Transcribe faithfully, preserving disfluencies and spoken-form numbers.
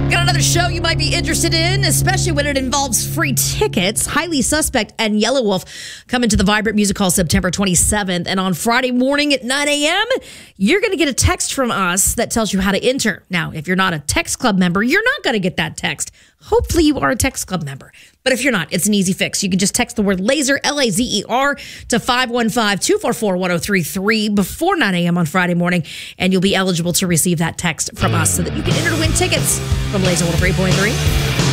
Got another show you might be interested in, especially when it involves free tickets. Highly Suspect and Yellow Wolf come into the Vibrant Music Hall September twenty-seventh. And on Friday morning at nine a.m., you're going to get a text from us that tells you how to enter. Now, if you're not a Text Club member, you're not going to get that text. Hopefully you are a Text Club member. But if you're not, it's an easy fix. You can just text the word laser, L A Z E R, to five one five, two four four, one oh three three before nine a.m. on Friday morning, and you'll be eligible to receive that text from us so that you can enter to win tickets from Laser one oh three point three.